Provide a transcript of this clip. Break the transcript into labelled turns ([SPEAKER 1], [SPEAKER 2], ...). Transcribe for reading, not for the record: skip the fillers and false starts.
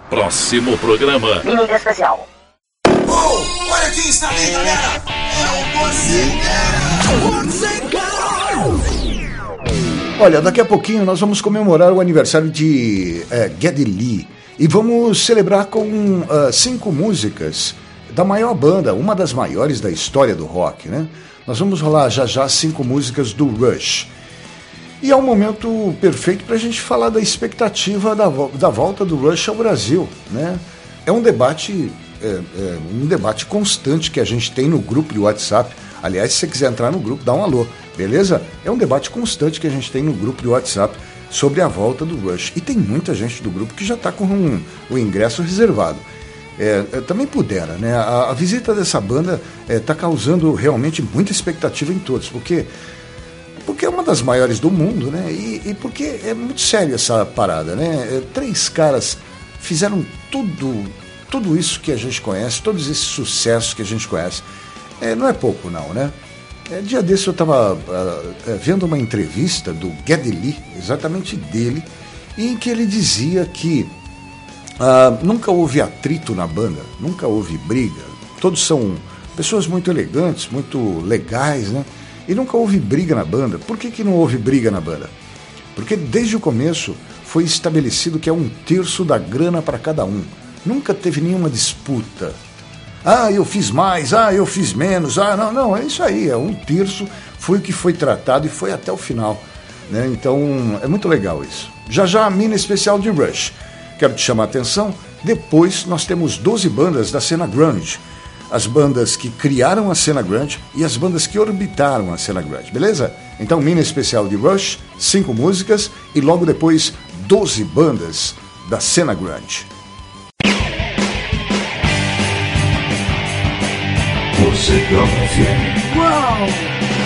[SPEAKER 1] Próximo programa.
[SPEAKER 2] Mídia especial.
[SPEAKER 3] Oh, olha quem está ali, galera! É o Morcegão!
[SPEAKER 4] Olha, daqui a pouquinho nós vamos comemorar o aniversário de Geddy Lee. E vamos celebrar com 5 músicas da maior banda, uma das maiores da história do rock, né? Nós vamos rolar já 5 músicas do Rush. E é um momento perfeito para a gente falar da expectativa da volta do Rush ao Brasil, né? É um debate constante que a gente tem no grupo de WhatsApp. Aliás, se você quiser entrar no grupo, dá um alô, beleza? É um debate constante que a gente tem no grupo de WhatsApp sobre a volta do Rush. E tem muita gente do grupo que já está com o ingresso reservado. Também pudera, né? A visita dessa banda está causando realmente muita expectativa em todos, porque é uma das maiores do mundo, né? E porque é muito sério essa parada, né? 3 caras fizeram tudo isso que a gente conhece, todos esses sucessos que a gente conhece. Não é pouco, não, né? Dia desse eu estava vendo uma entrevista do Geddy Lee, exatamente dele, em que ele dizia que nunca houve atrito na banda, nunca houve briga. Todos são pessoas muito elegantes, muito legais, né? E nunca houve briga na banda. Por que não houve briga na banda? Porque desde o começo foi estabelecido que é 1/3 da grana para cada um. Nunca teve nenhuma disputa. Eu fiz mais, eu fiz menos. Não, é isso aí, 1/3 foi o que foi tratado e foi até o final, né? Então é muito legal isso. Já a mina especial de Rush. Quero te chamar a atenção. Depois nós temos 12 bandas da cena grunge. As bandas que criaram a cena grunge e as bandas que orbitaram a cena grunge, beleza? Então, mina especial de Rush, 5 músicas e logo depois 12 bandas da cena grunge.
[SPEAKER 3] Morcegão FM.
[SPEAKER 2] Uau!